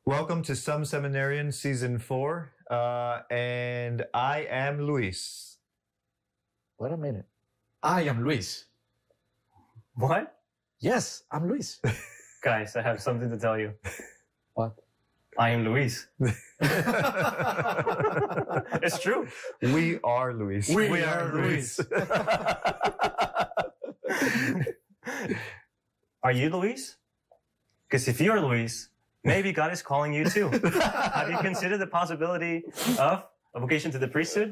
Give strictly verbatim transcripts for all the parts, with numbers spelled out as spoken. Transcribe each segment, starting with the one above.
Welcome to Some Seminarian Season four, uh, and I am Luis. Wait a minute. I am Luis. What? Yes, I'm Luis. Guys, I have something to tell you. What? I am Luis. It's true. We are Luis. We, We are are Luis. Are you Luis? Because if you're Luis, maybe God is calling you too. Have you considered the possibility of a vocation to the priesthood?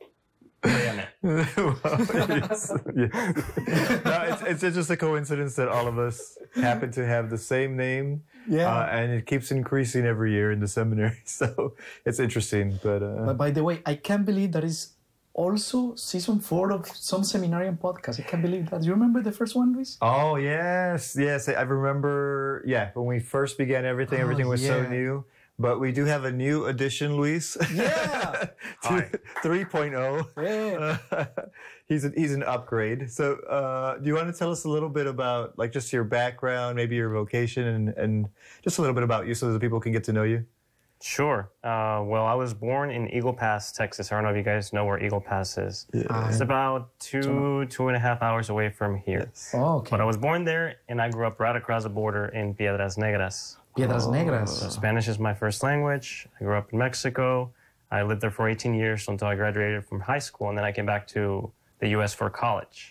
Pray on it. Well, yes, yes. No, it's, it's just a coincidence that all of us happen to have the same name, Yeah. uh, and it keeps increasing every year in the seminary. So it's interesting. But, uh, But by the way, I can't believe that is also season four of Some Seminarian podcast. I can't believe that. Do you remember the first one, Luis? oh yes, yes, I remember. Yeah, when we first began everything, Oh, everything was so yeah. new. But we do have a new edition, Luis. Yeah. Hi. three point oh. Yeah. Uh, he's an, he's an upgrade. So, uh, do you want to tell us a little bit about, like, just your background, maybe your vocation, and, and just a little bit about you, so that people can get to know you? Sure. Uh, well, I was born in Eagle Pass, Texas. I don't know if you guys know where Eagle Pass is. Ah, It's about two, two and a half hours away from here. Oh, okay. But I was born there, and I grew up right across the border in Piedras Negras. Piedras Negras. So Spanish is my first language. I grew up in Mexico. I lived there for eighteen years until I graduated from high school, and then I came back to the U S for college.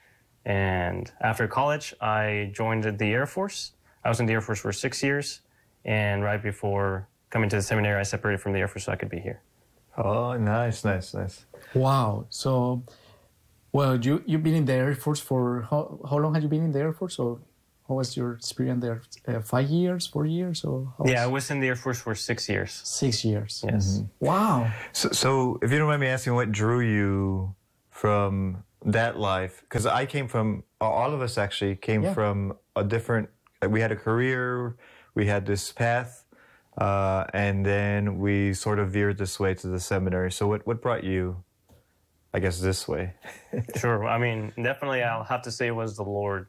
And after college, I joined the Air Force. I was in the Air Force for six years, and right before coming to the seminary, I separated from the Air Force so I could be here. Oh, nice, nice, nice. Wow. So, well, you, you've been in the Air Force for, how, how long have you been in the Air Force? Or how was your experience there? Uh, five years, four years? Or how Yeah, I was- was in the Air Force for six years. Six years. Yes. Wow. So, so, if you don't mind me asking, what drew you from that life? Because I came from, all of us actually came Yeah. from a different, like, we had a career, we had this path, uh, and then we sort of veered this way to the seminary. So what, what brought you, I guess, this way? Sure. I mean, definitely, I'll have to say it was the Lord.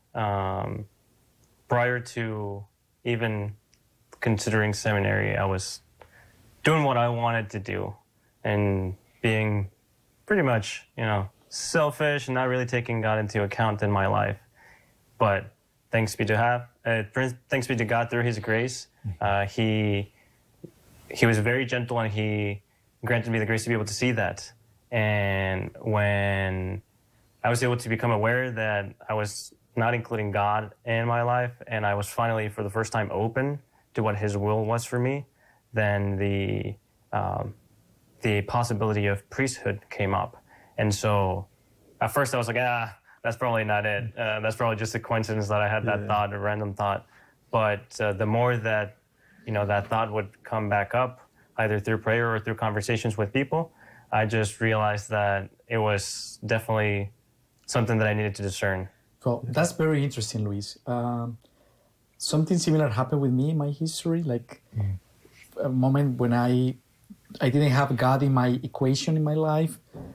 Um, prior to even considering seminary, I was doing what I wanted to do and being pretty much, you know, selfish and not really taking God into account in my life. But thanks be to have, uh, thanks be to God through His grace, uh, He He was very gentle and He granted me the grace to be able to see that. And when I was able to become aware that I was not including God in my life, and I was finally, for the first time, open to what His will was for me, then the um, the possibility of priesthood came up. And so, at first, I was like, ah, that's probably not it. Uh, that's probably just a coincidence that I had that Yeah. thought, a random thought. But uh, the more that you know that thought would come back up, either through prayer or through conversations with people, I just realized that it was definitely something that I needed to discern. So that's very interesting, Luis. Um, something similar happened with me in my history, like a moment when I I didn't have God in my equation in my life,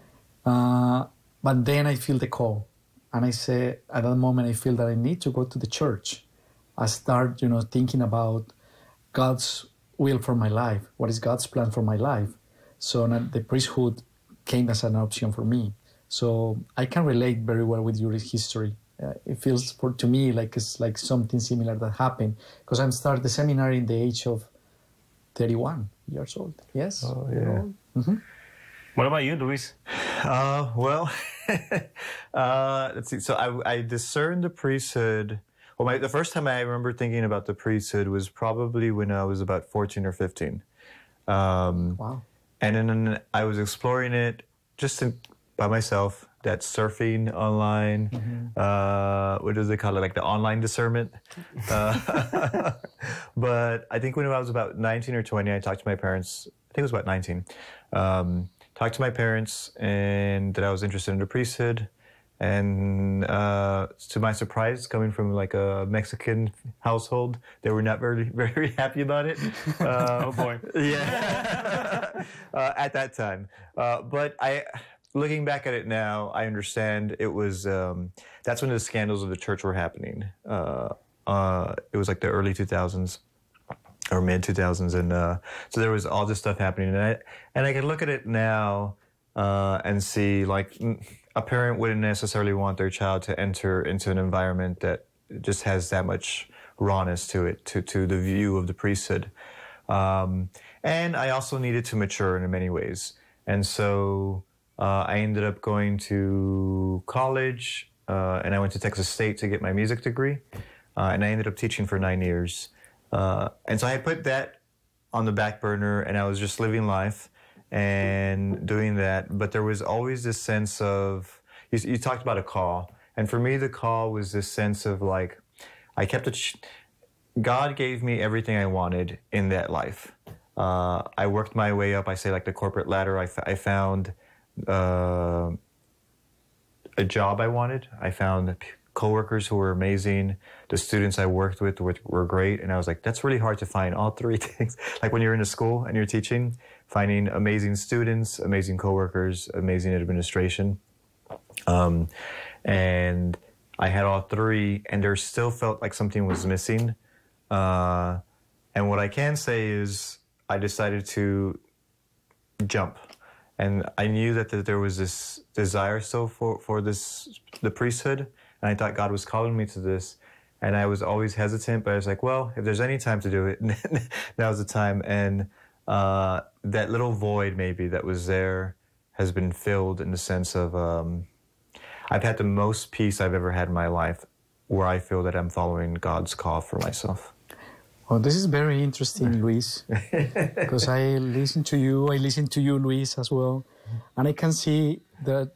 uh, but then I feel the call, and I say at that moment I feel that I need to go to the church. I start, you know, thinking about God's will for my life. What is God's plan for my life? So now the priesthood came as an option for me. So I can relate very well with your history. Uh, it feels for to me like it's like something similar that happened because I started the seminary in the age of thirty-one years old. Yes. Oh, yeah. What about you, Luis? Uh, well, uh, let's see. So I, I discerned the priesthood. Well, my, the first time I remember thinking about the priesthood was probably when I was about fourteen or fifteen. Um, Wow. And then I was exploring it just in, by myself. That surfing online, uh, what does they call it? Like the online discernment. Uh, but I think when I was about nineteen or twenty, I talked to my parents. I think it was about nineteen. Um, talked to my parents and that I was interested in the priesthood. And uh, to my surprise, coming from like a Mexican household, they were not very, very happy about it. Uh, Oh boy. yeah, uh, at that time. Uh, but I, looking back at it now, I understand it was, um, that's when the scandals of the church were happening. Uh, uh, it was like the early two thousands. or mid two thousands, and uh, so there was all this stuff happening, and I and I can look at it now uh, and see like a parent wouldn't necessarily want their child to enter into an environment that just has that much rawness to it, to to the view of the priesthood, um, and I also needed to mature in many ways, and so uh, I ended up going to college, uh, and I went to Texas State to get my music degree, uh, and I ended up teaching for nine years. Uh, and so I put that on the back burner, and I was just living life and doing that. But there was always this sense of, you, you talked about a call. And for me, the call was this sense of like, I kept it, God gave me everything I wanted in that life. Uh, I worked my way up, I say like the corporate ladder. I, I found uh, a job I wanted. I found coworkers who were amazing. The students I worked with were, were great. And I was like, that's really hard to find, all three things. Like when you're in a school and you're teaching, finding amazing students, amazing coworkers, amazing administration. Um, and I had all three, and there still felt like something was missing. Uh, and what I can say is I decided to jump. And I knew that, that there was this desire still for, for this, the priesthood. And I thought God was calling me to this. And I was always hesitant, but I was like, well, if there's any time to do it, that was the time. And uh, that little void maybe that was there has been filled in the sense of um, I've had the most peace I've ever had in my life, where I feel that I'm following God's call for myself. Well, this is very interesting, Luis, because I listen to you, I listen to you, Luis, as well. And I can see that,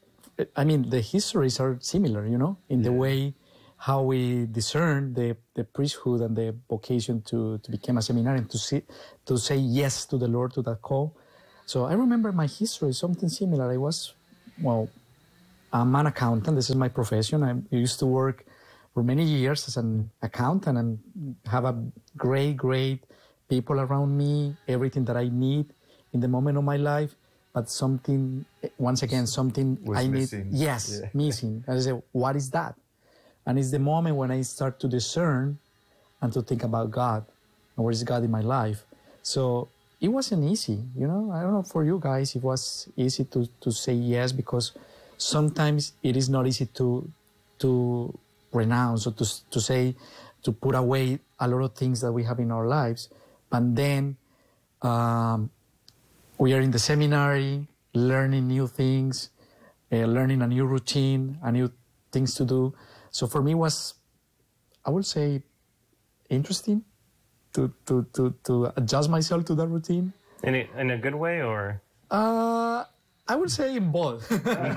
I mean, the histories are similar, you know, in the way how we discern the, the priesthood and the vocation to, to become a seminarian, to see, to say yes to the Lord, to that call. So I remember my history, something similar. I was, well, I'm an accountant. This is my profession. I used to work for many years as an accountant and have a great, great people around me, everything that I need in the moment of my life. But something, once again, something was I missing. need, yes, yeah. missing. I say, what is that? And it's the moment when I start to discern and to think about God and where is God in my life. So it wasn't easy, you know. I don't know for you guys, it was easy to, to say yes, because sometimes it is not easy to to renounce or to to say, to put away a lot of things that we have in our lives. But then um, we are in the seminary, learning new things, uh, learning a new routine, a new things to do. So for me, it was, I would say, interesting to to to, to adjust myself to that routine. In a, in a good way, or? Uh, I would say in both.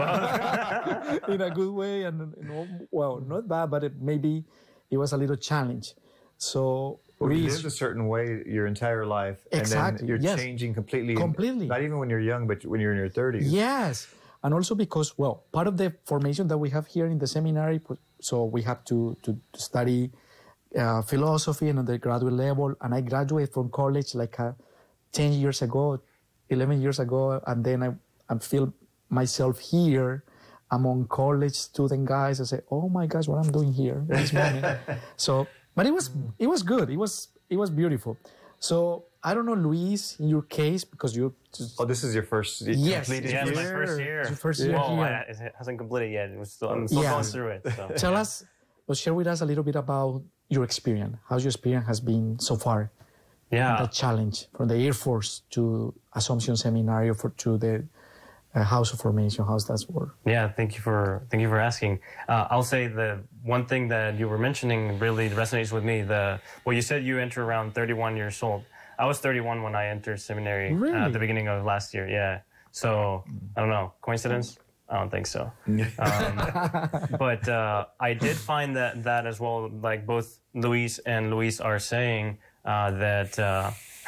In a good way, and you know, well, not bad, but it, maybe it was a little challenge. So Well, you Luis, lived a certain way your entire life, and Exactly, then you're yes. changing completely. Completely. Not even when you're young, but when you're in your thirties. yes, and also because, well, part of the formation that we have here in the seminary, so we have to to study uh, philosophy and undergraduate level, and I graduated from college like uh, ten years ago, eleven years ago, and then I, I feel myself here among college student guys. I say, oh my gosh, what I'm doing here in this moment. So, but it was it was good. It was it was beautiful. So I don't know, Luis, in your case, because you just, Oh, this is your first Yes. completed Yeah, it's my year? first year. It's your first year Well, here. I, it hasn't completed yet. It was still, I'm still Yeah. going through it. So. tell us, or share with us a little bit about your experience. How your experience has been so far? Yeah. The challenge from the Air Force to Assumption Seminary for to the uh, House of Formation. How's that work? Yeah, thank you for thank you for asking. Uh, I'll say the one thing that you were mentioning really resonates with me. The well, you said you enter around thirty-one years old. I was thirty-one when I entered seminary Really? uh, at the beginning of last year. Yeah, so I don't know, coincidence? I don't think so. Um, but uh, I did find that that as well. Like both Luis and Luis are saying uh, that. Uh,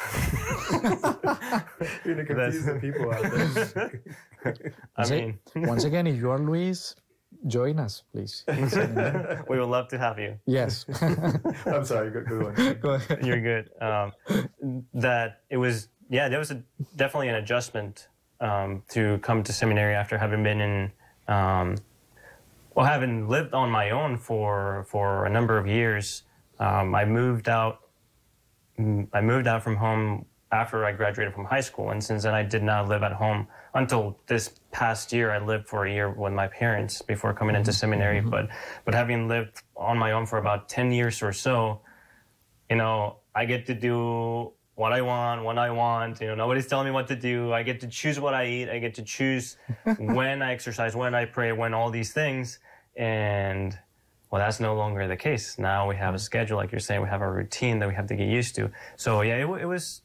You're going to confuse the people out there. I Say- mean, once again, if you are Luis, join us, please. we would love to have you. Yes. I'm sorry, go, go on. Go ahead. You're good. Um, that it was, yeah, there was a, definitely an adjustment um, to come to seminary after having been in, um, well, having lived on my own for for a number of years. Um, I moved out I moved out from home after I graduated from high school, and since then I did not live at home until this past year. I lived for a year with my parents before coming into seminary, mm-hmm. but but having lived on my own for about ten years or so, you know, I get to do what I want, when I want. You know, nobody's telling me what to do. I get to choose what I eat. I get to choose when I exercise, when I pray, when all these things. And well, that's no longer the case. Now we have a schedule, like you're saying. We have a routine that we have to get used to. So yeah, it, it was.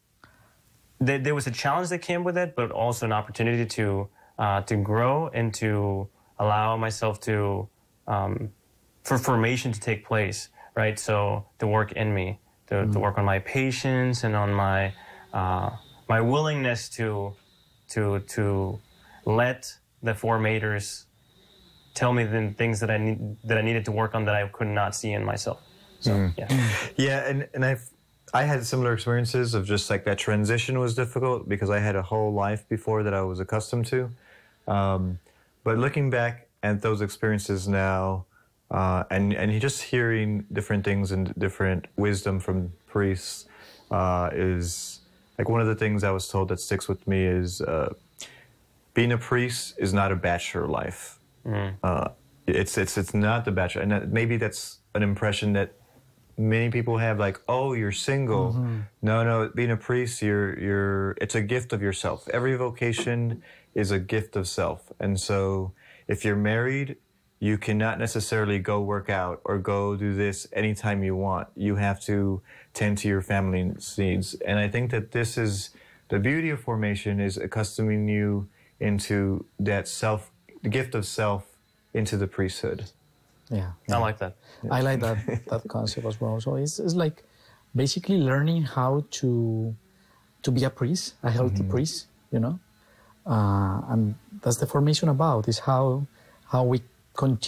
There, there was a challenge that came with it, but also an opportunity to uh, to grow and to allow myself to um, for formation to take place. Right. So to work in me, to, mm-hmm. to work on my patience and on my uh, my willingness to to to let the formators tell me the things that I need, that I needed to work on that I could not see in myself. So mm. yeah, yeah, and and I've I had similar experiences of just like that transition was difficult because I had a whole life before that I was accustomed to. Um, but looking back at those experiences now, uh, and and just hearing different things and different wisdom from priests uh, is like one of the things I was told that sticks with me is uh, being a priest is not a bachelor life. Mm. Uh, it's it's it's not the bachelor, and that, maybe that's an impression that many people have. Like, oh, you're single. Mm-hmm. No, no. Being a priest, you're you're. It's a gift of yourself. Every vocation is a gift of self, and so if you're married, you cannot necessarily go work out or go do this anytime you want. You have to tend to your family needs, and I think that this is the beauty of formation is accustoming you into that self. The gift of self into the priesthood. Yeah, yeah. I like that. I like that that concept as well. So it's, it's like basically learning how to to be a priest, a healthy mm-hmm. priest, you know, uh, and that's the formation about is how how we continue.